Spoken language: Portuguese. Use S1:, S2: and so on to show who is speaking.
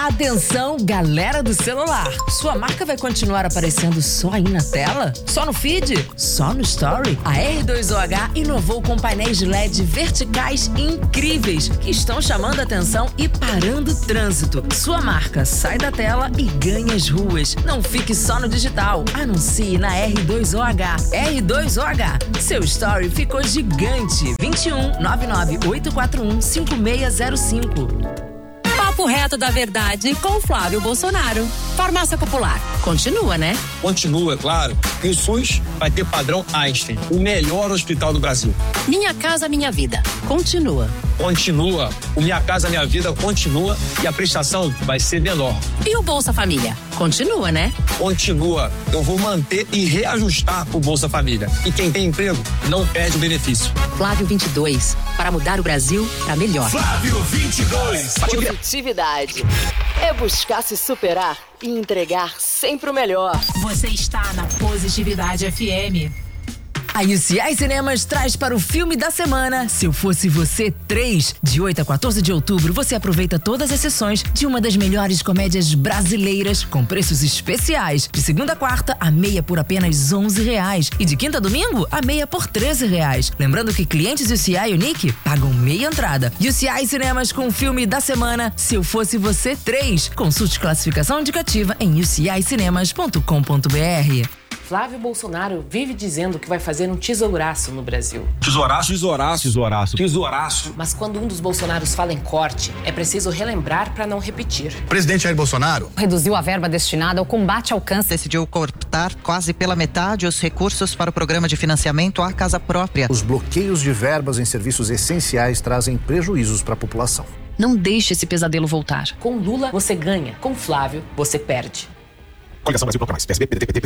S1: Atenção, galera do celular! Sua marca vai continuar aparecendo só aí na tela? Só no feed? Só no story? A R2OH inovou com painéis de LED verticais incríveis que estão chamando a atenção e parando o trânsito. Sua marca sai da tela e ganha as ruas. Não fique só no digital. Anuncie na R2OH. R2OH. Seu story ficou gigante. 21 99 841 5605.
S2: Papo reto da verdade com Flávio Bolsonaro. Farmácia Popular. Continua, né?
S3: Continua, claro. E o SUS vai ter padrão Einstein, o melhor hospital do Brasil.
S2: Minha Casa Minha Vida. Continua.
S3: Continua. O Minha Casa Minha Vida continua e a prestação vai ser menor.
S2: E o Bolsa Família? Continua, né?
S3: Continua. Eu vou manter e reajustar o Bolsa Família. E quem tem emprego não perde o benefício.
S2: Flávio 22. Para mudar o Brasil para melhor.
S4: Flávio 22.
S5: Positividade é buscar se superar e entregar sempre o melhor.
S6: Você está na Positividade FM.
S1: A UCI Cinemas traz para o filme da semana Se Eu Fosse Você 3. De 8 a 14 de outubro, você aproveita todas as sessões de uma das melhores comédias brasileiras com preços especiais. De segunda a quarta, a meia por apenas R$11. E de quinta a domingo, a meia por R$13. Lembrando que clientes UCI Unique pagam meia entrada. UCI Cinemas com o filme da semana Se Eu Fosse Você 3. Consulte classificação indicativa em ucicinemas.com.br.
S7: Flávio Bolsonaro vive dizendo que vai fazer um tesouraço no Brasil.
S3: Tesouraço?
S4: Tesouraço, tesouraço.
S3: Tesouraço.
S7: Mas quando um dos Bolsonaros fala em corte, é preciso relembrar para não repetir.
S8: O presidente Jair Bolsonaro
S9: reduziu a verba destinada ao combate ao câncer.
S10: Decidiu cortar quase pela metade os recursos para o programa de financiamento à casa própria.
S11: Os bloqueios de verbas em serviços essenciais trazem prejuízos para a população.
S9: Não deixe esse pesadelo voltar.
S7: Com Lula, você ganha. Com Flávio, você perde.
S4: Coligação Brasil Proclamais. PSB, PDT, PT,